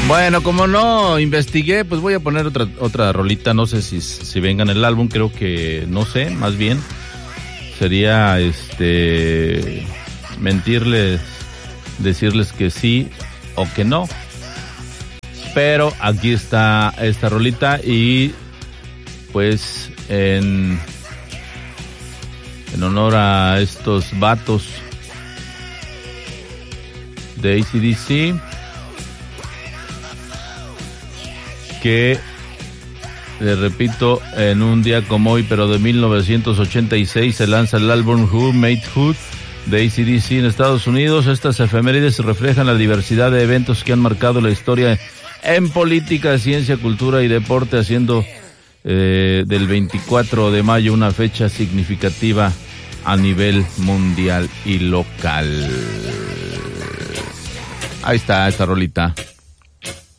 Bueno, como no investigué, pues voy a poner otra rolita. No sé si venga en el álbum, creo que no sé, más bien sería mentirles, decirles que sí o que no. Pero aquí está esta rolita y pues en honor a estos vatos de AC/DC, que, les repito, en un día como hoy, pero de 1986, se lanza el álbum Who Made Who de AC/DC en Estados Unidos. Estas efemérides reflejan la diversidad de eventos que han marcado la historia en política, ciencia, cultura y deporte, haciendo del 24 de mayo una fecha significativa a nivel mundial y local. Ahí está esta rolita.